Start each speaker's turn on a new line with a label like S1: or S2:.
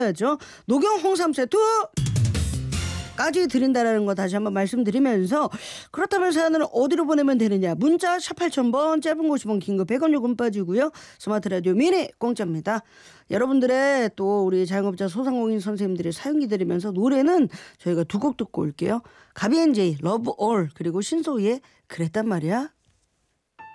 S1: 죠 녹용 홍삼 세트 까지 드린다라는 거 다시 한번 말씀드리면서, 그렇다면 사연을 어디로 보내면 되느냐? 문자 샵 8000번, 짧은 50원, 긴 거 100원 요금 빠지고요. 스마트 라디오 미니 공짜입니다. 여러분들의 또 우리 자영업자 소상공인 선생님들의 사연 기다리면서 노래는 저희가 두 곡 듣고 올게요. 가비앤제이 러브 올, 그리고 신소희의 그랬단 말이야.